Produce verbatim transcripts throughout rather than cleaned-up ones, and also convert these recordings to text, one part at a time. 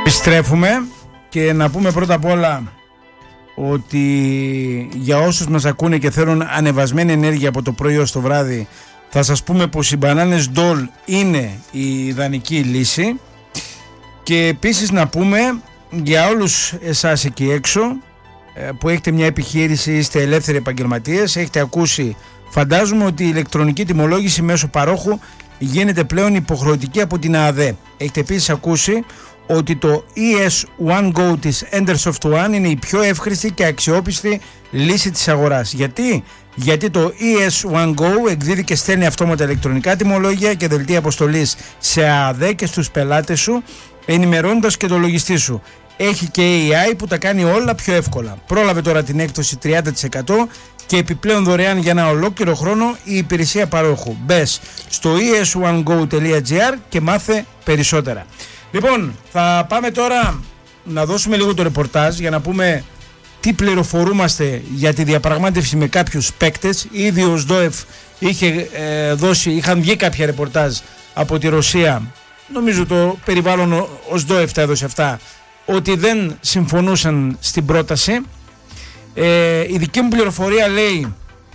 Επιστρέφουμε και να πούμε πρώτα απ' όλα ότι για όσους μας ακούνε και θέλουν ανεβασμένη ενέργεια από το πρωί ως το βράδυ, θα σας πούμε πως οι μπανάνες Ντόλ είναι η ιδανική λύση. Και επίσης να πούμε για όλους εσάς εκεί έξω που έχετε μια επιχείρηση, είστε ελεύθεροι επαγγελματίες, έχετε ακούσει, φαντάζομαι, ότι η ηλεκτρονική τιμολόγηση μέσω παρόχου γίνεται πλέον υποχρεωτική από την ΑΔΕ. Έχετε επίσης ακούσει ότι το ι ες One Go της Endersoft One είναι η πιο εύχρηστη και αξιόπιστη λύση της αγοράς. Γιατί? Γιατί το ι ες One Go εκδίδει και στέλνει αυτόματα ηλεκτρονικά τιμολόγια και δελτία αποστολής σε ΑΔΕ και στους πελάτες σου, ενημερώνοντας και το λογιστή σου. Έχει και έι άι που τα κάνει όλα πιο εύκολα. Πρόλαβε τώρα την έκπτωση τριάντα τοις εκατό και επιπλέον δωρεάν για ένα ολόκληρο χρόνο η υπηρεσία παρόχου. Μπες στο ι ες one go τελεία τζι άρ και μάθε περισσότερα. Λοιπόν, θα πάμε τώρα να δώσουμε λίγο το ρεπορτάζ για να πούμε τι πληροφορούμαστε για τη διαπραγμάτευση με κάποιους παίκτες. Ήδη ο ΣΔΟΕΦ είχε ε, δώσει, είχαν βγει κάποια ρεπορτάζ από τη Ρωσία. Νομίζω το περιβάλλον ο ΣΔΟΕΦ τα έδωσε αυτά, ότι δεν συμφωνούσαν στην πρόταση. Ε, η δική μου πληροφορία λέει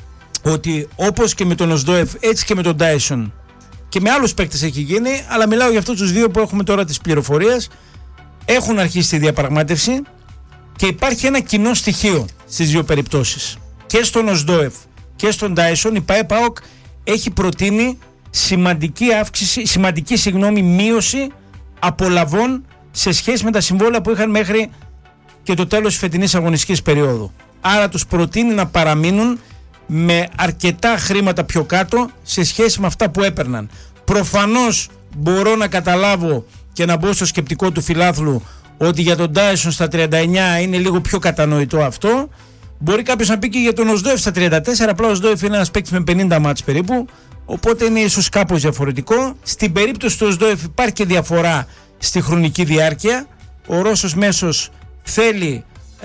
ότι όπως και με τον ΟΣΔΟΕΦ, έτσι και με τον Dyson και με άλλους παίκτες έχει γίνει, αλλά μιλάω για αυτούς τους δύο που έχουμε τώρα τις πληροφορίες. Έχουν αρχίσει τη διαπραγμάτευση και υπάρχει ένα κοινό στοιχείο στις δύο περιπτώσεις. Και στον ΟΣΔΟΕΦ και στον Dyson η ΠΑΕ-ΠΑΟΚ έχει προτείνει σημαντική αύξηση, σημαντική συγγνώμη, μείωση απολαβών σε σχέση με τα συμβόλαια που είχαν μέχρι και το τέλος της φετινής αγωνιστικής περίοδου. Άρα τους προτείνει να παραμείνουν με αρκετά χρήματα πιο κάτω σε σχέση με αυτά που έπαιρναν. Προφανώς μπορώ να καταλάβω και να μπω στο σκεπτικό του φιλάθλου ότι για τον Dyson στα τριάντα εννιά είναι λίγο πιο κατανοητό αυτό. Μπορεί κάποιος να πει και για τον ΟΣΔΟΕΦ στα τριάντα τέσσερα, απλά ο ΟΣΔΟΕΦ είναι ένας παίκτης με πενήντα μάτς περίπου, οπότε είναι ίσως κάπως διαφορετικό. Στην περίπτωση του ΟΣΔΟΕΦ υπάρχει και διαφορά στη χρονική διάρκεια. Ο Ρώσος μέσος θέλει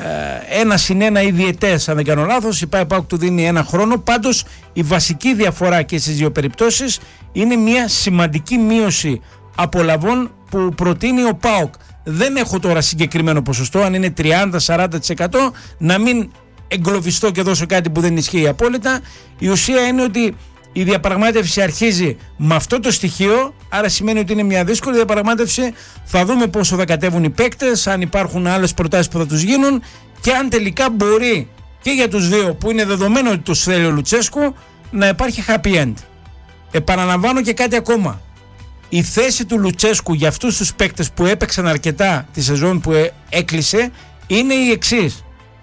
ε, ένα συν ένα ή διετές, αν δεν κάνω λάθος. Η ΠΑΕ-ΠΑΟΚ του δίνει ένα χρόνο. Πάντως η βασική διαφορά και στις δύο περιπτώσεις είναι μια σημαντική μείωση απολαβών που προτείνει ο ΠΑΟΚ. Δεν έχω τώρα συγκεκριμένο ποσοστό, αν είναι τριάντα με σαράντα τοις εκατό, να μην εγκλωβιστώ και δώσω κάτι που δεν ισχύει απόλυτα. Η ουσία είναι ότι η διαπραγμάτευση αρχίζει με αυτό το στοιχείο, άρα σημαίνει ότι είναι μια δύσκολη διαπραγμάτευση. Θα δούμε πόσο θα κατέβουν οι παίκτες, αν υπάρχουν άλλες προτάσεις που θα τους γίνουν και αν τελικά μπορεί και για τους δύο, που είναι δεδομένο ότι τους θέλει ο Λουτσέσκου, να υπάρχει happy end. Επαναλαμβάνω και κάτι ακόμα. Η θέση του Λουτσέσκου για αυτούς τους παίκτες που έπαιξαν αρκετά τη σεζόν που έκλεισε είναι η εξής.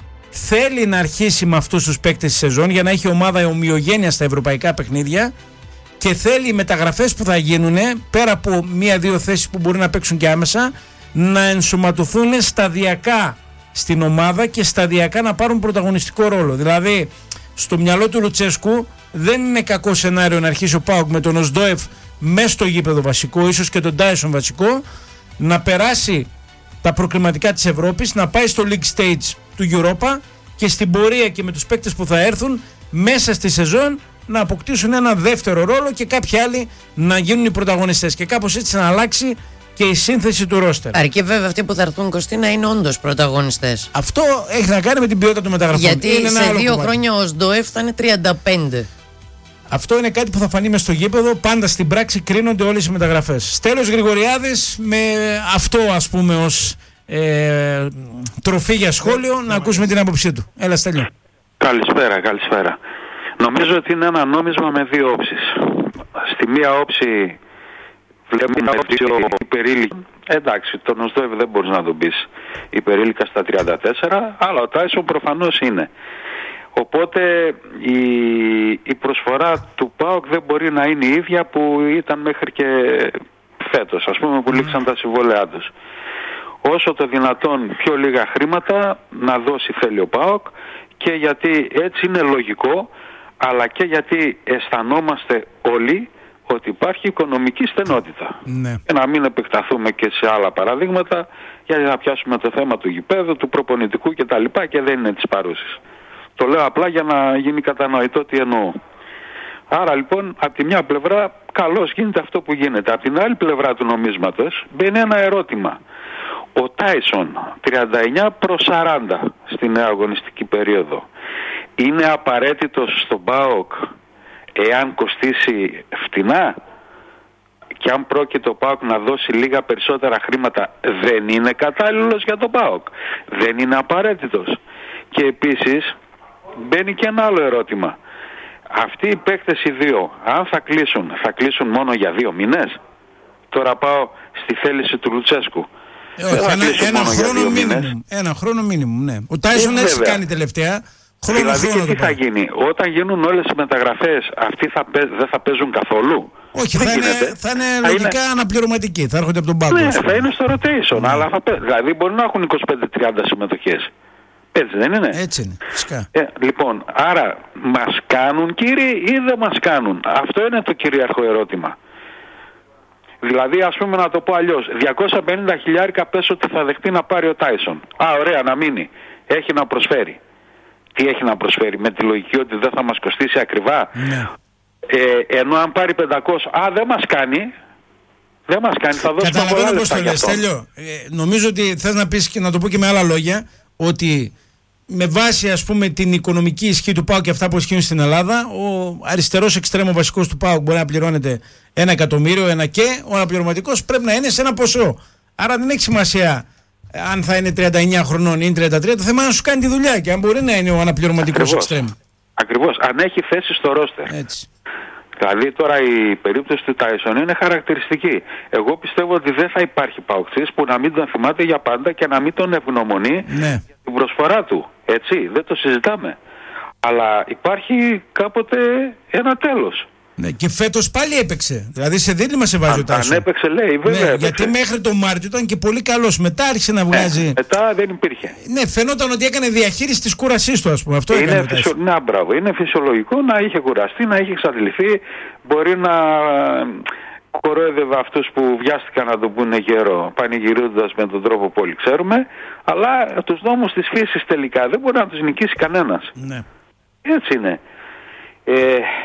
Θέλει να αρχίσει με αυτούς τους παίκτες τη σεζόν για να έχει ομάδα ομοιογένεια στα ευρωπαϊκά παιχνίδια και θέλει οι μεταγραφές που θα γίνουν, πέρα από μία-δύο θέσεις που μπορεί να παίξουν και άμεσα, να ενσωματωθούν σταδιακά στην ομάδα και σταδιακά να πάρουν πρωταγωνιστικό ρόλο. Δηλαδή, στο μυαλό του Λουτσέσκου δεν είναι κακό σενάριο να αρχίσει ο ΠΑΟΚ με τον ΟΣΔΟΕΦ μέσα στο γήπεδο βασικό, ίσως και τον Dyson βασικό, να περάσει τα προκριματικά της Ευρώπης, να πάει στο League Stage του Europa και στην πορεία και με τους παίκτες που θα έρθουν μέσα στη σεζόν να αποκτήσουν ένα δεύτερο ρόλο και κάποιοι άλλοι να γίνουν οι πρωταγωνιστές και κάπως έτσι να αλλάξει και η σύνθεση του ρόστερ. Αρκεί βέβαια αυτοί που θα έρθουν, Κωστή, να είναι όντως πρωταγωνιστές. Αυτό έχει να κάνει με την ποιότητα των μεταγραφών. Γιατί είναι σε δύο κομμάτι. Χρόνια ο ΣΔΟΕΦ θα είναι τριάντα πέντε. Αυτό είναι κάτι που θα φανεί μες στο γήπεδο. Πάντα στην πράξη κρίνονται όλες οι μεταγραφές. Στέλιος Γρηγοριάδης, με αυτό ας πούμε ως ε, τροφή για σχόλιο, να ακούσουμε την άποψή του. Έλα, Στέλιο. Καλησπέρα, καλησπέρα. Νομίζω ότι είναι ένα νόμισμα με δύο όψεις. Στη μία όψη βλέπουμε ότι η περίληκα, εντάξει, τον ΟΣΔΟΕΒ δεν μπορείς να τον πεις υπερήλικα στα τριάντα τέσσερα, αλλά ο Τάισον προφανώς είναι. Οπότε η, η προσφορά του ΠΑΟΚ δεν μπορεί να είναι η ίδια που ήταν μέχρι και φέτος, ας πούμε, που λήξαν τα συμβόλαιά τους. Όσο το δυνατόν πιο λίγα χρήματα να δώσει θέλει ο ΠΑΟΚ, και γιατί έτσι είναι λογικό, αλλά και γιατί αισθανόμαστε όλοι ότι υπάρχει οικονομική στενότητα. Ναι. Και να μην επεκταθούμε και σε άλλα παραδείγματα, γιατί να πιάσουμε το θέμα του γηπέδου, του προπονητικού κτλ. Και δεν είναι της παρούσης. Το λέω απλά για να γίνει κατανοητό τι εννοώ. Άρα λοιπόν, από τη μια πλευρά καλώς γίνεται αυτό που γίνεται. Από την άλλη πλευρά του νομίσματος μπαίνει ένα ερώτημα. Ο Τάισον τριάντα εννιά προς σαράντα στη νέα αγωνιστική περίοδο. Είναι απαραίτητος στον ΠΑΟΚ εάν κοστίσει φτηνά, και αν πρόκειται ο ΠΑΟΚ να δώσει λίγα περισσότερα χρήματα, δεν είναι κατάλληλος για τον ΠΑΟΚ. Δεν είναι απαραίτητος. Και επίσης μπαίνει και ένα άλλο ερώτημα. Αυτοί οι παίκτες οι δύο, αν θα κλείσουν, θα κλείσουν μόνο για δύο μήνες? Τώρα πάω στη θέληση του Λουτσέσκου. Ε, όχι, ένα, ένα, χρόνο μίνιμουμ, ένα χρόνο μίνιμουμ, ναι. Ο Τάισον έτσι κάνει τελευταία. Χρόνο, δηλαδή χρόνο και τι θα γίνει? Όταν γίνουν όλες οι μεταγραφές, αυτοί θα, δεν θα παίζουν καθόλου? Όχι, θα είναι, θα είναι λογικά είναι... αναπληρωματικοί. Θα έρχονται από τον πάγκο. Ναι, θα είναι στο rotation. Ναι. Αλλά θα παί... Δηλαδή μπορεί να έχουν είκοσι πέντε τριάντα συμμετοχές. Έτσι δεν είναι? Έτσι είναι, φυσικά. Ε, λοιπόν, άρα μας κάνουν, κύριοι, ή δεν μας κάνουν? Αυτό είναι το κυρίαρχο ερώτημα. Δηλαδή, ας πούμε, να το πω αλλιώς, διακόσια πενήντα χιλιάρικα πες ότι θα δεχτεί να πάρει ο Τάισον. Α, ωραία, να μείνει. Έχει να προσφέρει. Τι έχει να προσφέρει? Με τη λογική ότι δεν θα μας κοστίσει ακριβά. Ναι. Ε, ενώ αν πάρει πεντακόσια, α, δεν μας κάνει. Δεν μας κάνει, θα δώσουμε πολλά λεφτά για αυτό. Στέλιο, ε, νομίζω ότι θες να πεις, και να το πω και με άλλα λόγια, ότι με βάση, ας πούμε, την οικονομική ισχύ του ΠΑΟΚ και αυτά που ισχύουν στην Ελλάδα, ο αριστερός εξτρέμο βασικός του ΠΑΟΚ μπορεί να πληρώνεται ένα εκατομμύριο, ένα, και ο αναπληρωματικός πρέπει να είναι σε ένα ποσό. Άρα δεν έχει σημασία αν θα είναι τριάντα εννιά χρονών ή τριάντα τρία, το θέμα είναι να σου κάνει τη δουλειά και αν μπορεί να είναι ο αναπληρωματικός εξτρέμο. Ακριβώς, αν έχει θέση στο ρόστερ. Έτσι. Δηλαδή τώρα η περίπτωση του Τάισον είναι χαρακτηριστική. Εγώ πιστεύω ότι δεν θα υπάρχει παοξής που να μην τον θυμάται για πάντα και να μην τον ευγνωμονεί, ναι, για την προσφορά του. Έτσι, δεν το συζητάμε. Αλλά υπάρχει κάποτε ένα τέλος. Ναι, και φέτος πάλι έπαιξε. Δηλαδή σε δίλημμα σε βάζει ο Τάισον. Αν έπαιξε, λέει, βέβαια. Ναι, έπαιξε. Γιατί μέχρι τον Μάρτιο ήταν και πολύ καλός. Μετά άρχισε να βγάζει. Ναι, μετά δεν υπήρχε. Ναι, φαινόταν ότι έκανε διαχείριση της κούρασής του, ας πούμε. Αυτό είναι έκανε. Φυσιο... Ναι, μπράβο. Είναι φυσιολογικό να είχε κουραστεί, να είχε εξαντληθεί. Μπορεί να κορόιδευε αυτούς που βιάστηκαν να το πούνε γέρο, πανηγυρίζοντας με τον τρόπο που όλοι ξέρουμε. Αλλά τους νόμους της φύσης τελικά δεν μπορεί να τους νικήσει κανένας. Ναι. Έτσι είναι. Ε,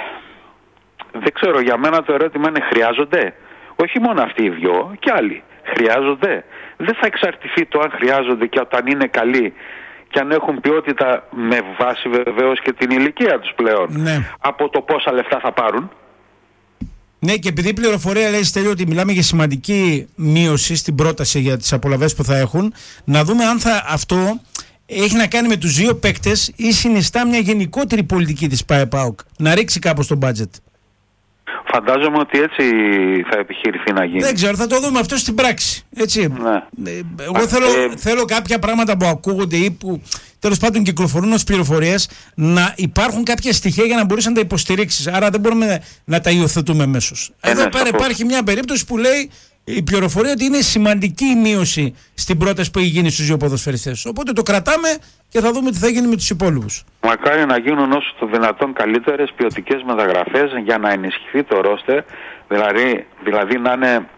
δεν ξέρω, για μένα το ερώτημα είναι, χρειάζονται? Όχι μόνο αυτοί οι δυο, και άλλοι. Χρειάζονται? Δεν θα εξαρτηθεί το αν χρειάζονται και όταν είναι καλοί και αν έχουν ποιότητα, με βάση βεβαίως και την ηλικία τους πλέον, ναι, από το πόσα λεφτά θα πάρουν. Ναι, και επειδή η πληροφορία λέει, Στέλιο, ότι μιλάμε για σημαντική μείωση στην πρόταση για τις απολαβές που θα έχουν, να δούμε αν θα, αυτό έχει να κάνει με τους δύο παίκτες ή συνιστά μια γενικότερη πολιτική της ΠΑΕ-ΠΑΟΚ να ρίξει κάπως το budget. Φαντάζομαι ότι έτσι θα επιχειρηθεί να γίνει. Δεν ξέρω, θα το δούμε αυτό στην πράξη. Έτσι. Ναι. Εγώ Α, θέλω, ε... θέλω κάποια πράγματα που ακούγονται ή που τέλος πάντων κυκλοφορούν ως πληροφορίες να υπάρχουν κάποια στοιχεία για να μπορείς να τα υποστηρίξεις. Άρα δεν μπορούμε να τα υιοθετούμε αμέσως. Ε, Εδώ ναι, πέρα υπάρχει μια περίπτωση που λέει η πληροφορία ότι είναι σημαντική η μείωση στην πρόταση που έχει γίνει στους δύο ποδοσφαιριστές. Οπότε το κρατάμε και θα δούμε τι θα γίνει με τους υπόλοιπους. Μακάρι να γίνουν όσο το δυνατόν καλύτερες ποιοτικές μεταγραφές για να ενισχυθεί το ρόστερ, δηλαδή, δηλαδή να είναι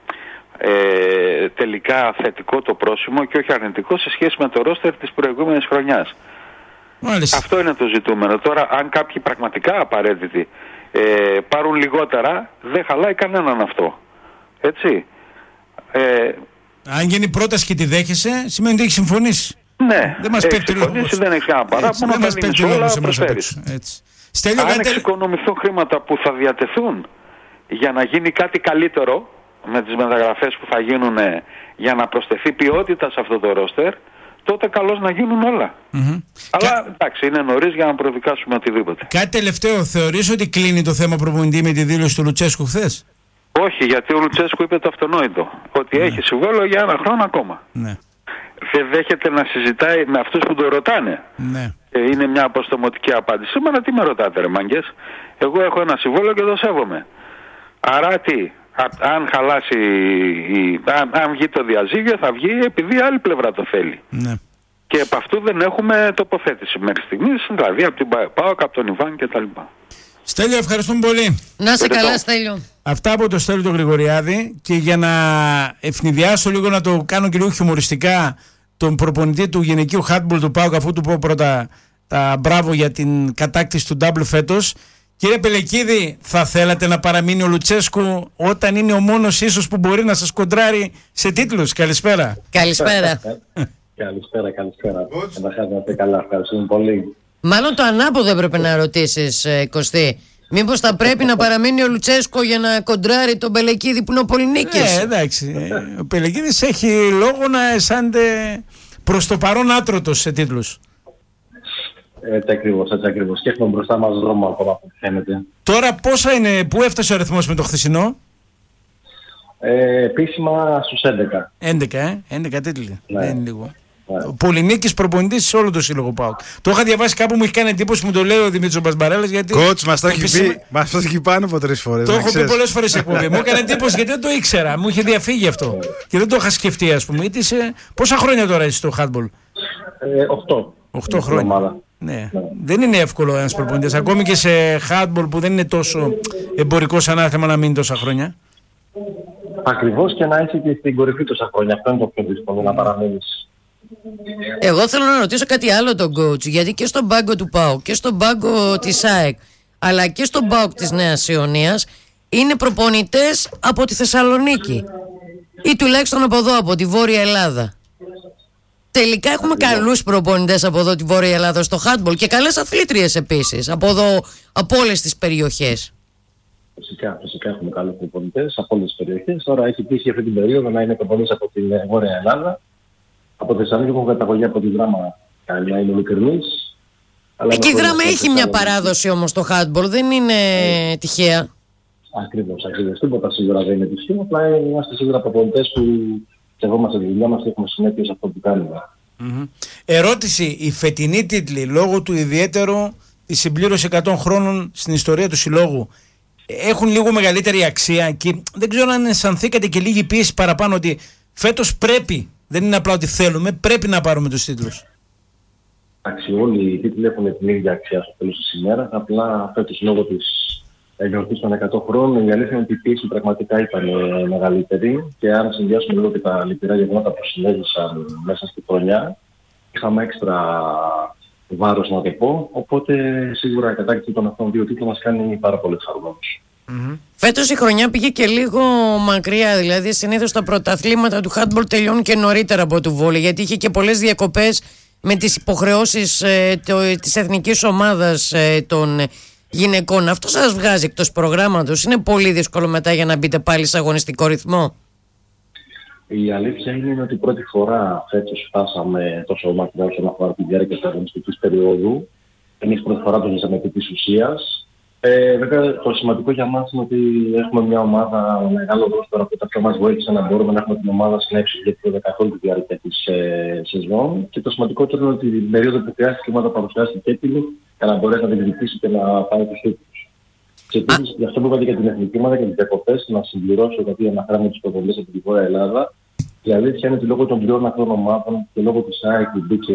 ε, τελικά θετικό το πρόσημο και όχι αρνητικό σε σχέση με το ρόστερ της προηγούμενης χρονιάς. Μάλιστα. Αυτό είναι το ζητούμενο. Τώρα, αν κάποιοι πραγματικά απαραίτητοι ε, πάρουν λιγότερα, δεν χαλάει κανέναν αυτό. Έτσι. Ε, Αν γίνει πρόταση και τη δέχεσαι, σημαίνει ότι έχει συμφωνήσει. Ναι, δεν μας πέφτει λόγος. Δεν έχεις κανένα παράπονο, δεν μας πέφτει λόγος να προσφέρεις. Αν κάτε... εξοικονομηθούν χρήματα που θα διατεθούν για να γίνει κάτι καλύτερο με τις μεταγραφές που θα γίνουν, για να προσθεθεί ποιότητα σε αυτό το ρόστερ, τότε καλώς να γίνουν όλα. Mm-hmm. Αλλά Κα... εντάξει, είναι νωρίς για να προδικάσουμε οτιδήποτε. Κάτι τελευταίο, θεωρείς ότι κλείνει το θέμα προπονητή με τη δήλωση του Λουτσέσκου χθες? Όχι, γιατί ο Λουτσέσκου είπε το αυτονόητο, ότι ναι, έχει συμβόλαιο για ένα χρόνο ακόμα. Ναι. Δεν δέχεται να συζητάει με αυτούς που το ρωτάνε. Ναι. Ε, είναι μια αποστομωτική απάντηση. Σήμερα τι με ρωτάτε, ρε μάγκες? Εγώ έχω ένα συμβόλαιο και το σέβομαι. Άρα τι, α, αν χαλάσει, η, αν, αν βγει το διαζύγιο, θα βγει επειδή η άλλη πλευρά το θέλει. Ναι. Και επ' αυτού δεν έχουμε τοποθέτηση μέχρι στιγμής, δηλαδή από την ΠΑΟΚ, από τον Ιβάν κτλ. Στέλιο, ευχαριστούμε πολύ. Να σε καλά, Στέλιο. Αυτά από το Στέλιο τον Γρηγοριάδη, και για να ευνηδιάσω λίγο, να το κάνω και λίγο χιουμοριστικά, τον προπονητή του γυναικείου handball του ΠΑΟΚ, αφού του πω πρώτα τα μπράβο για την κατάκτηση του double φέτος, Κύριε Πελεκίδη, θα θέλατε να παραμείνει ο Λουτσέσκου όταν είναι ο μόνος ίσως που μπορεί να σας κοντράρει σε τίτλους? Καλησπέρα. Καλησπέρα. Καλησπέρα, καλησπέρα. Καταρχάς να είστε καλά, ευχαριστούμε πολύ. Μάλλον το ανάποδο έπρεπε να ρωτήσεις, ε, Κωστή. Μήπως θα πρέπει να παραμείνει ο Λουτσέσκο για να κοντράρει τον Πελεκίδη που είναι ο Πολυνίκης? Ναι, εντάξει. Ο Πελεκίδης έχει λόγο να αισθάνεται προς το παρόν άτρωτος σε τίτλους. Έτσι ακριβώς, έτσι ακριβώς. Και έχουμε μπροστά μας δρόμο ακόμα που φαίνεται. Τώρα πόσα είναι, πού έφτασε ο αριθμός με το χθεσινό? Ε, επίσημα στους έντεκα. έντεκα, ε, έντεκα τίτλοι. Ναι. Δεν είναι λίγο. Ναι. Ο Πολυνίκης προπονητής σε όλο το σύλλογο ΠΑΟΚ. Το είχα διαβάσει κάπου, μου έχει κάνει εντύπωση, μου το λέει ο Δημήτρης Μπασμπαρέλας. Γιατί. Κότς, μας το έχει επισημα... πει, μας το έχει πει πάνω από τρεις φορές. Το έχω πει πολλές φορές εκπομπή. Μου έκανε εντύπωση γιατί δεν το ήξερα. Μου είχε διαφύγει αυτό. Και δεν το είχα σκεφτεί, ας πούμε. Είσαι... Πόσα χρόνια τώρα είσαι στο handball? Ε, οχτώ. Οχτώ χρόνια. Ναι. ναι. Δεν είναι εύκολο ένας προπονητής. Ακόμη και σε handball που δεν είναι τόσο εμπορικό σαν άθεμα να μείνει τόσα χρόνια. Ακριβώς, και να είσαι και στην κορυφή τόσα χρόνια. Αυτό είναι το πιο δύσκολο, να παραμείνεις. Εγώ θέλω να ρωτήσω κάτι άλλο τον coach, γιατί και στον πάγκο του ΠΑΟΚ και στον πάγκο της ΑΕΚ αλλά και στον ΠΑΟΚ της Νέας Ιωνίας είναι προπονητές από τη Θεσσαλονίκη ή τουλάχιστον από εδώ, από τη Βόρεια Ελλάδα. Τελικά έχουμε καλούς προπονητές από εδώ τη Βόρεια Ελλάδα στο handball και καλές αθλήτριες επίσης από εδώ, από όλες τις περιοχές. Φυσικά, φυσικά έχουμε καλούς προπονητές από όλες τις περιοχές. Τώρα έχει τύχει αυτή την περίοδο να είναι προπονητές από τη Βόρεια Ελλάδα. Από Θεσσαλονίκη έχω καταγωγή από τη Δράμα, να είναι ειλικρινής. Και η Δράμα έχει μια παράδοση όμως στο handball, δεν είναι ε, τυχαία. Ακριβώς, ακριβώς. Τίποτα σίγουρα δεν είναι τυχαίο. Απλά είμαστε σίγουρα προπονητές που σεβόμαστε τη δουλειά μας και έχουμε συνέπεια σε αυτό που κάνουμε. Mm-hmm. Ερώτηση, οι φετινοί τίτλοι λόγω του ιδιαίτερου τη συμπλήρωση εκατό χρόνων στην ιστορία του συλλόγου έχουν λίγο μεγαλύτερη αξία και δεν ξέρω αν αισθανθήκατε και λίγη πίεση παραπάνω ότι φέτος πρέπει, δεν είναι απλά ότι θέλουμε, πρέπει να πάρουμε τους τίτλους? Εντάξει, όλοι οι τίτλοι έχουν την ίδια αξία στο τέλος της ημέρας. Απλά φέτος λόγω της εγκροτής των εκατό χρόνων η αλήθεια είναι ότι η πίεση πραγματικά ήταν μεγαλύτερη και αν συνδυάσουμε λίγο και τα λυπηρά γεγονότα που συνέβησαν μέσα στη χρονιά, είχαμε έξτρα βάρος να το πω. Οπότε σίγουρα η κατάκτηση των αυτών δύο τίτλων μας κάνει πάρα πολύ χαρούμενους. Mm-hmm. Φέτος η χρονιά πήγε και λίγο μακριά, δηλαδή συνήθως τα πρωταθλήματα του handball τελειώνουν και νωρίτερα από του βόλεϊ, γιατί είχε και πολλές διακοπές με τις υποχρεώσεις ε, το, της εθνικής ομάδας ε, των γυναικών. Αυτό σας βγάζει εκτός προγράμματος? Είναι πολύ δύσκολο μετά για να μπείτε πάλι σε αγωνιστικό ρυθμό? Η αλήθεια είναι ότι πρώτη φορά φέτος φτάσαμε τόσο μακριά όσον αφορά τη διάρκεια της αγωνιστικής περίοδου. Εμείς πρώτη φορά το ζήσαμε επί της ουσίας. Ε, βέβαια το σημαντικό για μας είναι ότι έχουμε μια ομάδα μεγάλο ρόστερ που τα πιο μας βοήθησε να μπορούμε να έχουμε την ομάδα συνέψη για το καθόλου τη διάρκεια της ε, σεζόν. Και το σημαντικότερο είναι ότι την περίοδο που χρειάστηκε η ομάδα παρουσιάστηκε έτοιμη για να μπορέσει να την διεκδικήσει και να πάει τους τίτλους. Και επίσης, γι' αυτό που είπατε για την εθνική ομάδα και τις διακοπές, να συμπληρώσω γιατί αναφέραμε τους προπονητές από τη Βόρεια Ελλάδα. Η αλήθεια είναι ότι λόγω των τριών αυτών ομάδων και λόγω της ΑΕΚ που μπήκε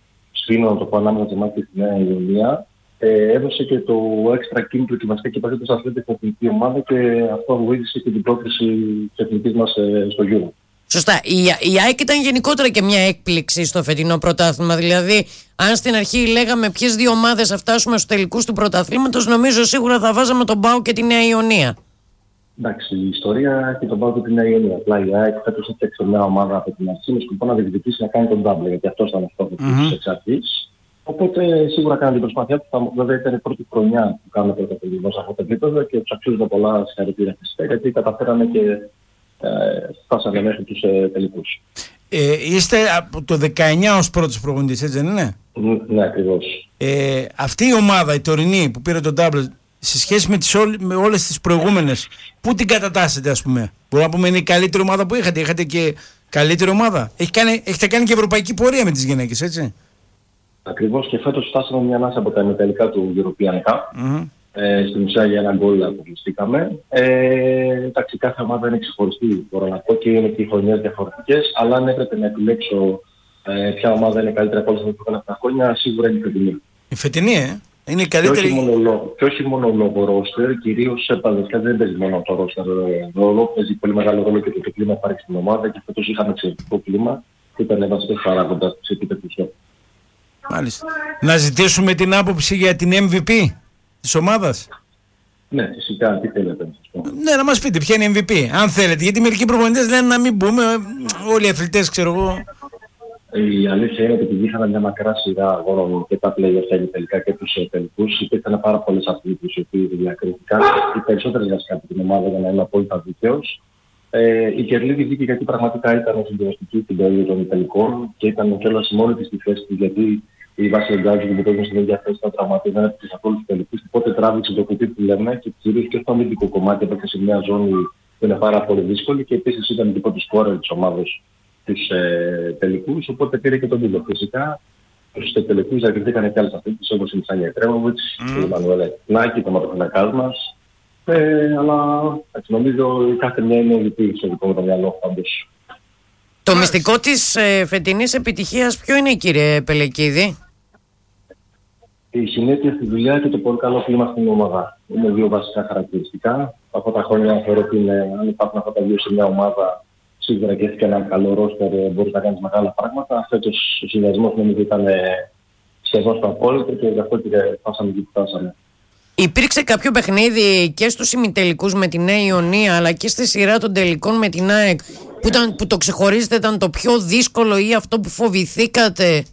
σφήνω το πω ανάμεσα σε εμάς και στη Νέα Ιωνία, ε, έδωσε και το έξτρα κίνητρο και βασικά και πασίτες αθλέτες στην εθνική ομάδα και αυτό βοήθησε και την πρόκληση της εθνικής μας ε, στο Euro. Σωστά. Η, η ΑΕΚ ήταν γενικότερα και μια έκπληξη στο φετινό πρωτάθλημα. Δηλαδή, αν στην αρχή λέγαμε ποιες δύο ομάδες θα φτάσουμε στους τελικούς του πρωταθλήματος, νομίζω σίγουρα θα βάζαμε τον ΠΑΟΚ και τη Νέα Ιωνία. Εντάξει, η ιστορία και τον ΠΑΟΚ και τη Νέα Ιωνία. Απλά η ΑΕΚ φέτος έφτιαξε μια ομάδα από την αρχή με σκοπό να διεκδικήσει να κάνει τον double, γιατί αυτό ήταν αυτό που mm-hmm. εξ αρχής. Οπότε σίγουρα κάνανε την προσπάθειά του. Βέβαια ήταν η πρώτη χρονιά που κάναμε το πρωταθλητισμό σε αυτό το επίπεδο και τους αξίζουμε πολλά συγχαρητήρια φυσικά, γιατί καταφέραμε και ε, φτάσαμε μέχρι τους ε, τελικούς. Ε, είστε από το δεκαεννιά ως πρώτος προπονητής, έτσι δεν είναι? Mm, ναι, ακριβώς. Ε, αυτή η ομάδα, η τωρινή που πήρε τον double, σε σχέση με, τις όλ, με όλες τις προηγούμενες, πού την κατατάσσετε, ας πούμε? Μπορούμε να πούμε είναι η καλύτερη ομάδα που είχατε? Είχατε και καλύτερη ομάδα? Έχει κάνει, έχετε κάνει και ευρωπαϊκή πορεία με τις γυναίκες, έτσι? Ακριβώς, και φέτος φτάσαμε μια ανάσα από τα μεταλλικά του European Cup. Mm-hmm. Ε, στην ουσία για ένα γκολ αποκλειστήκαμε. Ε, εντάξει, κάθε ομάδα είναι ξεχωριστή, μπορώ να πω, και είναι και οι χρονιές διαφορετικές, αλλά αν έπρεπε να επιλέξω ε, ποια ομάδα είναι καλύτερα από όλες τις αυτά τα χρόνια, σίγουρα είναι η φετινή. Η φετινή, ε? Είναι η καλύτερη. Και όχι μόνο λόγω, και όχι μόνο λόγω ρόστερ, κυρίως σε παραδοσιακά δεν παίζει μόνο το ρόστερ ρόλο, παίζει πολύ μεγάλο ρόλο και το, το κλίμα που υπάρχει στην ομάδα και φέτος είχαμε εξαιρετικό κλίμα και ήταν βασικός παράγοντας της επίτευξης. Μάλιστα. Να ζητήσουμε την άποψη για την εμ βι πι της ομάδας. Ναι, φυσικά, τι θέλετε να σας πω. Ναι, να μας πείτε ποια είναι η εμ βι πι, αν θέλετε. Γιατί μερικοί προπονητές λένε να μην μπούμε, όλοι οι αθλητές, ξέρω εγώ. Η αλήθεια είναι ότι επειδή είχαμε μια μακρά σειρά αγώνων και τα play-off τελικά και τους τελικούς, υπήρχαν πάρα πολλές αθλητές οι οποίοι διακρίθηκαν. Οι περισσότερες βασικά από την ομάδα, για να είμαι απόλυτα δίκαιος. Ε, η Κερλίδη βγήκε γιατί πραγματικά ήταν συντηρητική στην περίοδο των τελικών και ήταν κιόλας μόνη της στη θέση της, γιατί η βάση Εντζάκη που παίζουν στην ίδια θέση ήταν τραυματισμένη από όλους τους τελικούς. Οπότε τράβηξε το κουτί που λέμε και κυρίως και στο αμυντικό κομμάτι έπαιξε σε μια ζώνη που είναι πάρα πολύ δύσκολη και επίσης ήταν δικό του σκόρερ της ομάδας τους ε, τελικούς. Οπότε πήρε και τον τίτλο. Φυσικά στους τελικούς διακριθήκαν και άλλες αθλήτες όπως η Μισάνια Τρέμοβιτς, mm. η Μανουέλα Νάκη, το ματοφυλακάς μας. Ε, αλλά έτσι, νομίζω κάθε μια είναι λυπή στο δικό μου το μυαλό πάντως. Το μυστικό της ε, φετινής επιτυχίας ποιο είναι, κύριε Πελεκίδη? Η συνέπεια στη δουλειά και το πολύ καλό κλίμα στην ομάδα. Είναι δύο βασικά χαρακτηριστικά. Αυτά τα χρόνια θεωρώ ότι είναι, αν υπάρχουν αυτά τα δύο σε μια ομάδα, σίγουρα και έχει και ένα καλό ρόστερ, μπορείς να κάνεις μεγάλα πράγματα. Φέτος ο συνδυασμός νομίζω ήταν σχεδόν στο απόλυτο και γι' αυτό και φτάσαμε εκεί που φτάσαμε. Υπήρξε κάποιο παιχνίδι και στους ημιτελικούς με τη Νέα Ιωνία αλλά και στη σειρά των τελικών με την ΑΕΚ που, ήταν, που το ξεχωρίζετε, ήταν το πιο δύσκολο ή αυτό που φοβηθήκατε?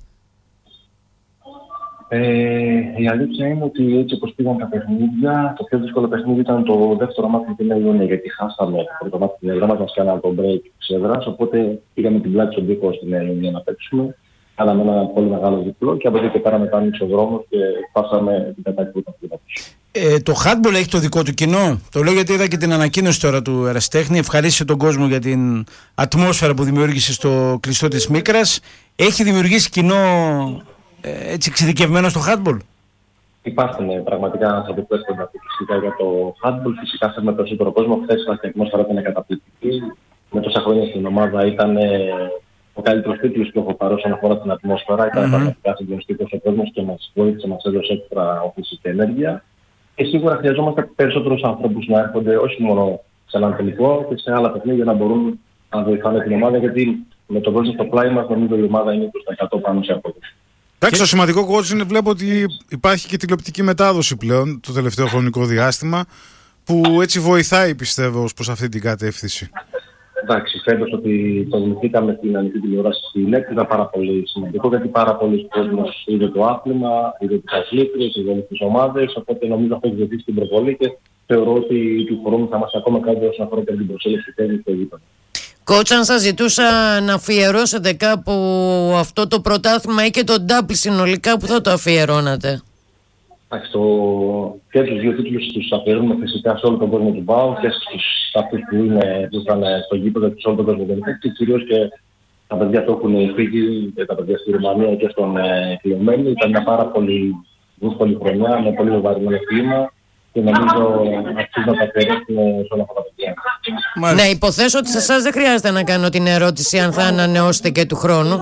Ε, η αλήθεια είναι ότι έτσι όπως πήγαν τα παιχνίδια, το πιο δύσκολο παιχνίδι ήταν το δεύτερο μάτι με την Νέα Ιωνία, γιατί χάσαμε το πρώτο μάτι την Ελλάδα, μας κάναμε το break της έδρας, οπότε πήγαμε την πλάτη στον τοίχο στην Νέα Ιωνία να παίξουμε. Κάναμε ένα πολύ μεγάλο διπλό και από εκεί και πέρα μετά άνοιξε ο δρόμος και φτάσαμε την κατάκτηση του πρωταθλήματος. Ε, το handball έχει το δικό του κοινό. Το λέω γιατί είδα και την ανακοίνωση τώρα του Εραστέχνη. Ευχαρίστησε τον κόσμο για την ατμόσφαιρα που δημιούργησε στο κλειστό της Μίκρας. Έχει δημιουργήσει κοινό ε, έτσι εξειδικευμένο στο handball? Υπάρχουν πραγματικά άνθρωποι που έρχονται φυσικά για το handball. Φυσικά σε με περισσότερο κόσμο. Χθες η ατμόσφαιρα ήταν καταπληκτική. Με τόσα χρόνια στην ομάδα ήταν ο καλύτερος τίτλος που έχω πάρει όσον αφορά την ατμόσφαιρα. Ήταν mm-hmm. πραγματικά συγκλονιστικός ο κόσμος και μας βοήθησε, μας έδωσε έξτρα όθηση και ενέργεια. Και σίγουρα χρειαζόμαστε περισσότερους ανθρώπους να έρχονται όχι μόνο σε έναν τελικό και σε άλλα παιχνίδια να μπορούν να βοηθάνε την ομάδα, γιατί με τον κόσμο στο πλάι μας νομίζω η ομάδα είναι είκοσι τοις εκατό πάνω σε απόδοση. Εντάξει, το σημαντικό coach είναι, βλέπω ότι υπάρχει και τηλεοπτική μετάδοση πλέον το τελευταίο χρονικό διάστημα που έτσι βοηθάει, πιστεύω, ως προς αυτή την κατεύθυνση. Εντάξει, φέτος ότι το δημιουργήκαμε στην ανοιχτή τηλεόραση στη ΛΕΚ ήταν πάρα πολύ σημαντικό, γιατί πάρα πολλοί κόσμος είδε το άθλημα, είδε τις αθλήτριες, είδε τις ομάδες, οπότε νομίζω αυτό έχει βοηθήσει την προβολή και θεωρώ ότι του χρόνου θα είμαστε ακόμα καλύτερα όσον αφορά την προσέλευση τέννις στο γήπεδο. Κότς, αν σας ζητούσα να αφιερώσετε κάπου αυτό το πρωτάθλημα ή και το ντάμπλ συνολικά, που θα το αφιερώνατε? Εντάξει, το... και τους δύο τίτλους τους αφιερώνουμε φυσικά σε όλο τον κόσμο του ΠΑΟ και στους αυτούς που, είναι, που ήταν στο γήπεδο και σε όλο τον κόσμο του ΠΑΟ και κυρίως και τα παιδιά που έχουν φύγει και τα παιδιά στη Ρουμανία και στον ε, Κλειωμένη. Ήταν μια πάρα πολύ δύσκολη χρονιά με πολύ βαρυμένο κλίμα και νομίζω αξίζει να τα αφιερώσουμε σε όλα αυτά τα παιδιά. Ναι, υποθέσω ότι σε εσάς δεν χρειάζεται να κάνω την ερώτηση αν θα ανανεώσετε και του χρόνου.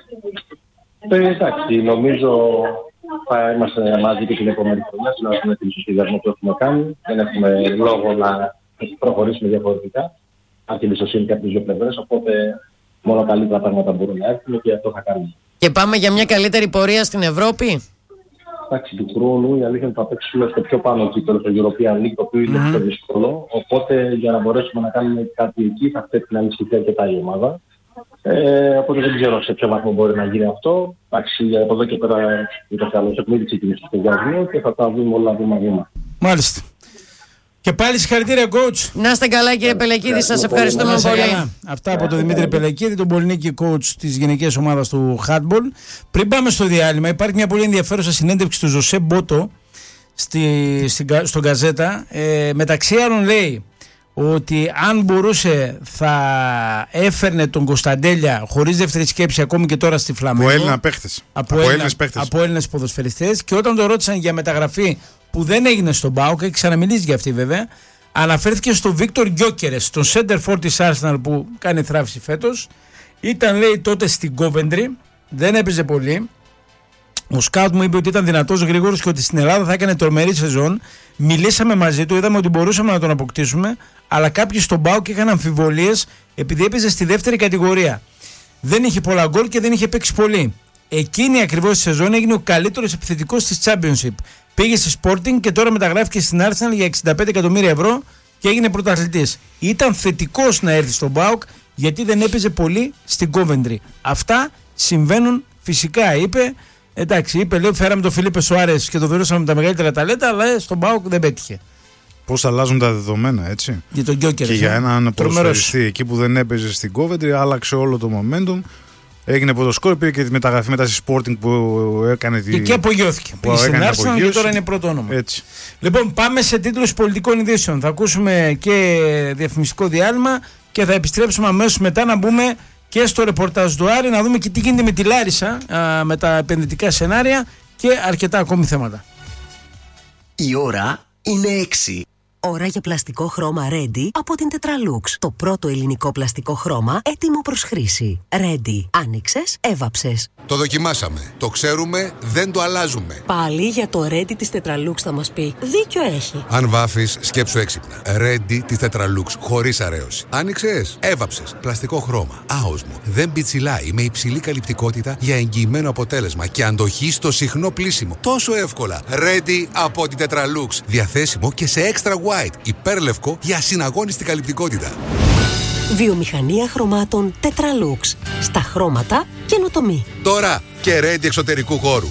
Ε, εντάξει, νομίζω θα είμαστε μαζί και την επόμενη χρονιά, να έχουμε την σωστή που έχουμε κάνει. Δεν έχουμε λόγο να προχωρήσουμε διαφορετικά. Αν και η εμπιστοσύνη και από τις δύο πλευρές, οπότε μόνο καλύτερα πράγματα μπορούν να έρθουν και αυτό θα κάνουμε. Και πάμε για μια καλύτερη πορεία στην Ευρώπη. Εντάξει, του χρόνου η αλήθεια είναι ότι θα παίξουμε στο πιο πάνω κύπελλο, το European League, το οποίο είναι πιο δύσκολο. Οπότε για να μπορέσουμε να κάνουμε κάτι εκεί θα πρέπει να ενισχυθεί αρκετά η ομάδα. Ε, οπότε δεν ξέρω σε ποιο βαθμό μπορεί να γίνει αυτό. Εντάξει, από εδώ και πέρα είναι καλό. Έχουμε ήδη ξεκινήσει το σχεδιασμό και θα τα δούμε όλα βήμα-βήμα. Μάλιστα. Και πάλι συγχαρητήρια, coach. Να είστε καλά, κύριε Πελεκίδη, σας ευχαριστούμε πολύ. Αυτά από τον Δημήτρη Πελεκίδη, τον Πολυνίκη coach της γυναικείας ομάδας του handball. Πριν πάμε στο διάλειμμα, υπάρχει μια πολύ ενδιαφέρουσα συνέντευξη του Ζωσέ Μπότο στη, στη, στον Γκαζέτα. Ε, μεταξύ άλλων λέει ότι αν μπορούσε θα έφερνε τον Κωνσταντέλια χωρίς δεύτερη σκέψη ακόμη και τώρα στη Φλαμέγκο. Από Έλληνα παίχτες. Από, από Έλληνες παίχτες. Από Έλληνες ποδοσφαιριστές. Και όταν το ρώτησαν για μεταγραφή που δεν έγινε στον ΠΑΟΚ, έχει ξαναμιλήσει για αυτή βέβαια, αναφέρθηκε στον Βίκτορ Γκιόκερες, τον center for της Arsenal που κάνει θράψη φέτος. Ήταν λέει τότε στην Coventry, δεν έπαιζε πολύ. Ο σκάουτ μου είπε ότι ήταν δυνατός, γρήγορος και ότι στην Ελλάδα θα έκανε τρομερή σεζόν. Μιλήσαμε μαζί του, είδαμε ότι μπορούσαμε να τον αποκτήσουμε, αλλά κάποιοι στον ΠΑΟΚ είχαν αμφιβολίες επειδή έπαιζε στη δεύτερη κατηγορία. Δεν είχε πολλά γκολ και δεν είχε παίξει πολύ. Εκείνη ακριβώς τη σεζόν έγινε ο καλύτερος επιθετικός της Championship. Πήγε στη Sporting και τώρα μεταγράφηκε στην Arsenal για εξήντα πέντε εκατομμύρια ευρώ και έγινε πρωταθλητής. Ήταν θετικός να έρθει στον ΠΑΟΚ γιατί δεν έπαιζε πολύ στην Coventry. Αυτά συμβαίνουν φυσικά, είπε. Εντάξει, είπε, λέει, φέραμε τον Φιλίπε Σουάρες και τον βερούσαμε με τα μεγαλύτερα ταλέντα, αλλά στον ΠΑΟΚ δεν πέτυχε. Πώς αλλάζουν τα δεδομένα, έτσι. Για τον Γκιόκερ. Και για έναν ποδοσφαιριστή εκεί που δεν έπαιζε στην Coventry, άλλαξε όλο το momentum. Έγινε ποδοσκόρ, πήρε και τη μεταγραφή μετά στη Sporting που έκανε τη. Και, και απογειώθηκε. Πήγε στην Arsenal και τώρα είναι πρώτο όνομα. Έτσι. Λοιπόν, πάμε σε τίτλους πολιτικών ειδήσεων. Θα ακούσουμε και διαφημιστικό διάλειμμα και θα επιστρέψουμε αμέσως μετά να μπούμε και στο ρεπορτάζ του Άρη, να δούμε και τι γίνεται με τη Λάρισα α, με τα επενδυτικά σενάρια και αρκετά ακόμη θέματα. Η ώρα είναι έξι. Ώρα για πλαστικό χρώμα Ready από την Tetralux. Το πρώτο ελληνικό πλαστικό χρώμα έτοιμο προς χρήση. Ready. Άνοιξες, έβαψες. Το δοκιμάσαμε. Το ξέρουμε, δεν το αλλάζουμε. Πάλι για το Ready της Tetralux θα μας πει. Δίκιο έχει. Αν βάφεις, σκέψου έξυπνα. Ready της Tetralux, χωρίς αρέωση. Άνοιξες, έβαψες. Πλαστικό χρώμα. Άοσμο. Δεν πιτσιλάει, με υψηλή καλυπτικότητα για εγγυημένο αποτέλεσμα και αντοχή στο συχνό πλύσιμο. Τόσο εύκολα. Ready από την Tetralux. Διαθέσιμο και σε extra white, υπέρλευκο για ασυναγώνιστη καλυπτικότητα. Βιομηχανία χρωμάτων Tetralux. Στα χρώματα καινοτομή. Τώρα και Ready εξωτερικού χώρου.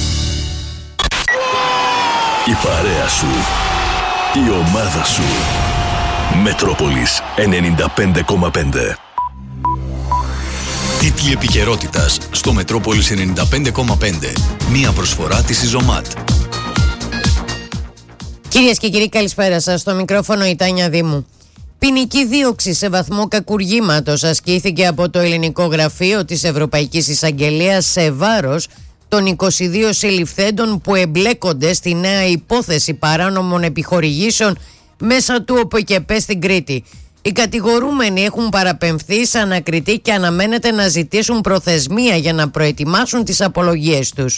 Η παρέα σου. Η ομάδα σου. Μετρόπολης ενενήντα πέντε κόμμα πέντε. Τίτλοι επικαιρότητας στο Μετρόπολης ενενήντα πέντε κόμμα πέντε. Μία προσφορά της Ιζωμάτ. Κυρίες και κύριοι, καλησπέρα σας. Στο μικρόφωνο η Τάνια Δήμου. Ποινική δίωξη σε βαθμό κακουργήματος ασκήθηκε από το Ελληνικό Γραφείο της Ευρωπαϊκής Εισαγγελίας σε βάρος των είκοσι δύο συλληφθέντων που εμπλέκονται στη νέα υπόθεση παράνομων επιχορηγήσεων μέσα του ΟΠΕΚΕΠΕ στην Κρήτη. Οι κατηγορούμενοι έχουν παραπεμφθεί σε ανακριτή και αναμένεται να ζητήσουν προθεσμία για να προετοιμάσουν τις απολογίες τους.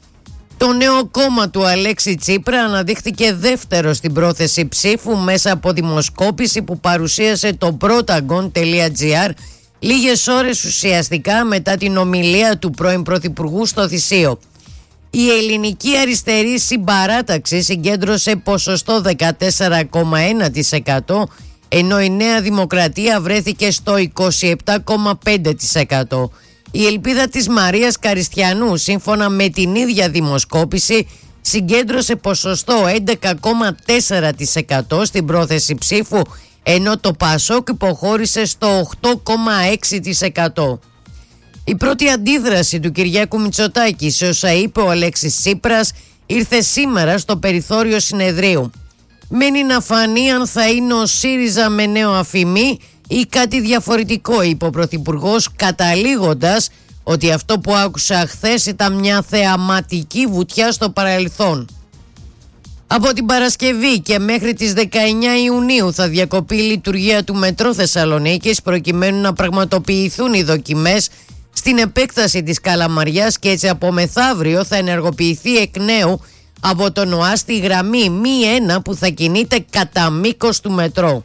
Το νέο κόμμα του Αλέξη Τσίπρα αναδείχθηκε δεύτερο στην πρόθεση ψήφου μέσα από δημοσκόπηση που παρουσίασε το protagon.gr λίγες ώρες ουσιαστικά μετά την ομιλία του πρώην Πρωθυπουργού στο Θησίο. Η ελληνική αριστερή συμπαράταξη συγκέντρωσε ποσοστό δεκατέσσερα κόμμα ένα τοις εκατό, ενώ η Νέα Δημοκρατία βρέθηκε στο είκοσι επτά κόμμα πέντε τοις εκατό. Η ελπίδα της Μαρίας Καριστιανού, σύμφωνα με την ίδια δημοσκόπηση, συγκέντρωσε ποσοστό έντεκα κόμμα τέσσερα τοις εκατό στην πρόθεση ψήφου, ενώ το ΠΑΣΟΚ υποχώρησε στο οκτώ κόμμα έξι τοις εκατό. Η πρώτη αντίδραση του Κυριάκου Μητσοτάκη σε όσα είπε ο Αλέξης Τσίπρας ήρθε σήμερα στο περιθώριο συνεδρίου. Μένει να φανεί αν θα είναι ο ΣΥΡΙΖΑ με νέο αφημί ή κάτι διαφορετικό, είπε ο Πρωθυπουργός, καταλήγοντας ότι αυτό που άκουσα χθες ήταν μια θεαματική βουτιά στο παρελθόν. Από την Παρασκευή και μέχρι τις δεκαεννιά Ιουνίου θα διακοπεί η λειτουργία του Μετρό Θεσσαλονίκης προκειμένου να πραγματοποιηθούν οι δοκιμές στην επέκταση της Καλαμαριάς και έτσι από μεθαύριο θα ενεργοποιηθεί εκ νέου από τον ΟΑΣ τη γραμμή μη ένα που θα κινείται κατά μήκος του μετρό.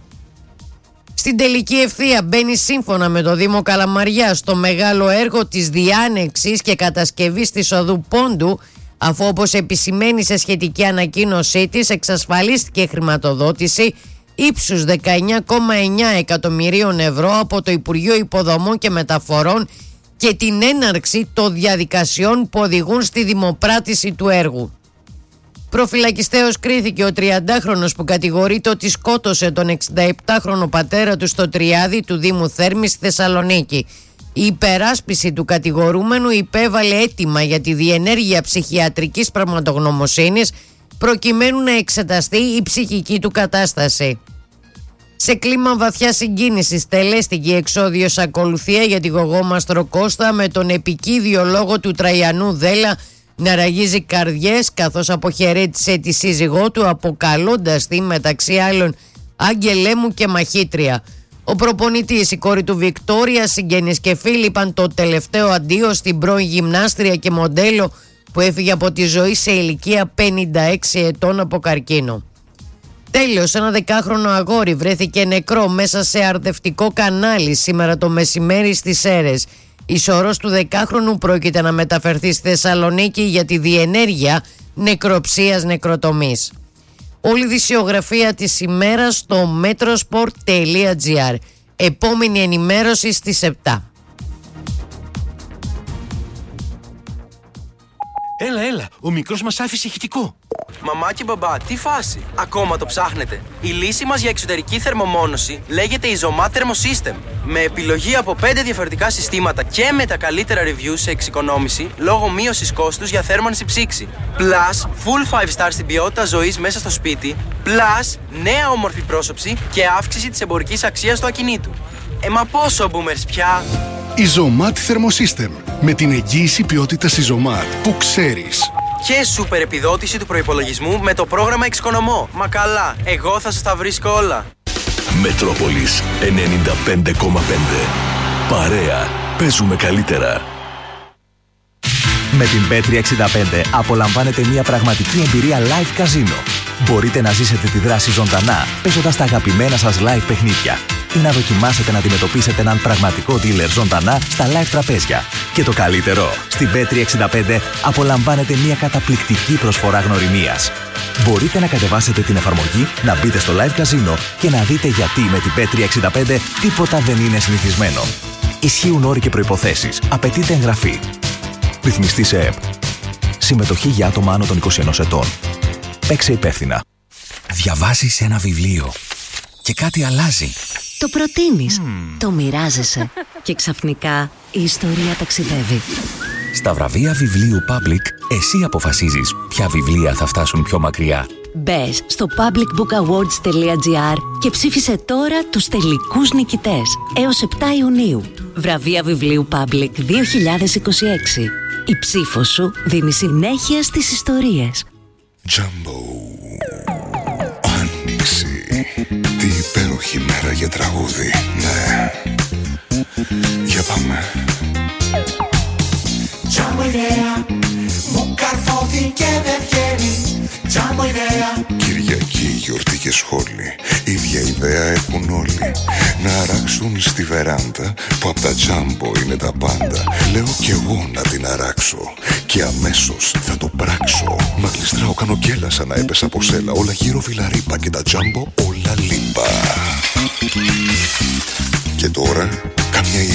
Στην τελική ευθεία μπαίνει σύμφωνα με το Δήμο Καλαμαριάς το μεγάλο έργο της διάνεξης και κατασκευής της οδού Πόντου, αφού όπως επισημαίνει σε σχετική ανακοίνωσή της εξασφαλίστηκε χρηματοδότηση ύψους δεκαεννιά κόμμα εννιά εκατομμυρίων ευρώ από το Υπουργείο Υποδομών και Μεταφορών και την έναρξη των διαδικασιών που οδηγούν στη δημοπράτηση του έργου. Προφυλακιστέως κρίθηκε ο τριαντάχρονος που κατηγορείται ότι σκότωσε τον εξηνταεπτάχρονο πατέρα του στο Τριάδι του Δήμου Θέρμης στη Θεσσαλονίκη. Η υπεράσπιση του κατηγορούμενου υπέβαλε αίτημα για τη διενέργεια ψυχιατρικής πραγματογνωμοσύνης προκειμένου να εξεταστεί η ψυχική του κατάσταση. Σε κλίμα βαθιά συγκίνησης τελέστηκε η εξώδιος ακολουθία για τη γογόμαστρο Κώστα με τον επικίδιο λόγο του Τραϊανού Δέλα να ραγίζει καρδιές, καθώς αποχαιρέτησε τη σύζυγό του αποκαλώντας τη μεταξύ άλλων άγγελέ μου και μαχήτρια. Ο προπονητής, η κόρη του Βικτόρια, συγγενείς και φίλοι είπαν το τελευταίο αντίο στην πρώην γυμνάστρια και μοντέλο που έφυγε από τη ζωή σε ηλικία πενήντα έξι ετών από καρκίνο. Τέλος, ένα δεκάχρονο αγόρι βρέθηκε νεκρό μέσα σε αρδευτικό κανάλι σήμερα το μεσημέρι στις Σέρρες. Η σωρός του δεκάχρονου πρόκειται να μεταφερθεί στη Θεσσαλονίκη για τη διενέργεια νεκροψίας, νεκροτομής. Όλη η δισιογραφία της ημέρας στο metrosport τελεία gr. Επόμενη ενημέρωση στις επτά. Έλα, έλα, ο μικρός μας άφησε ηχητικό. Μαμά και μπαμπά, τι φάση, ακόμα το ψάχνετε? Η λύση μας για εξωτερική θερμομόνωση λέγεται Isomat Thermosystem. Με επιλογή από πέντε διαφορετικά συστήματα και με τα καλύτερα reviews σε εξοικονόμηση λόγω μείωσης κόστους για θέρμανση ψήξη. Plus, full five star στην ποιότητα ζωής μέσα στο σπίτι. Plus, νέα όμορφη πρόσωψη και αύξηση της εμπορικής αξίας του ακινήτου. Ε, μα πόσο boomers πια! Isomat Thermosystem. Με την εγγύηση ποιότητας Isomat που ξέρεις. Και σούπερ επιδότηση του προϋπολογισμού με το πρόγραμμα Εξοικονομώ. Μα καλά, εγώ θα σας τα βρίσκω όλα. Μετρόπολης ενενήντα πέντε κόμμα πέντε. Παρέα, παίζουμε καλύτερα. Με την μπετ τριακόσια εξήντα πέντε απολαμβάνετε μια πραγματική εμπειρία live καζίνο. Μπορείτε να ζήσετε τη δράση ζωντανά, παίζοντας τα αγαπημένα σας live παιχνίδια ή να δοκιμάσετε να αντιμετωπίσετε έναν πραγματικό dealer ζωντανά στα live τραπέζια. Και το καλύτερο, στην μπετ τριακόσια εξήντα πέντε απολαμβάνετε μια καταπληκτική προσφορά γνωριμίας. Μπορείτε να κατεβάσετε την εφαρμογή, να μπείτε στο live καζίνο και να δείτε γιατί με την μπετ τριακόσια εξήντα πέντε τίποτα δεν είναι συνηθισμένο. Ισχύουν όροι και προϋποθέσεις. Απαιτείται εγγραφή. Ρυθμιστή σε ΕΠ. Συμμετοχή για άτομα άνω των είκοσι ενός ετών. Παίξε υπεύθυνα. Διαβάζεις ένα βιβλίο και κάτι αλλάζει. Το προτείνεις, mm. το μοιράζεσαι και ξαφνικά η ιστορία ταξιδεύει. Στα βραβεία βιβλίου Public, εσύ αποφασίζεις ποια βιβλία θα φτάσουν πιο μακριά. Μπες στο public book awards τελεία gr και ψήφισε τώρα τους τελικούς νικητές έως επτά Ιουνίου. Βραβεία βιβλίου Public δύο χιλιάδες είκοσι έξι. Η ψήφος σου δίνει συνέχεια στις ιστορίες. Jumbo. Άνοιξη. Τι υπέροχη μέρα για τραγούδι. Ναι. Για πάμε. Jumbo ιδέα. Μου καρφώθηκε και δεν βγαίνει. Jumbo ιδέα. Κυριακή, γιορτή και σχόλη. Ίδια ιδέα έχουν όλοι. Να αράξουν στη βεράντα που απ' τα Jumbo είναι τα πάντα. Λέω κι εγώ να την αράξω και αμέσως θα το πράξω. Μα γλιστράω, κάνω γκέλα σαν να έπεσα από σέλα. Όλα γύρω βιλαρίπα και τα Jumbo όλα λίπα. Και τώρα καμιά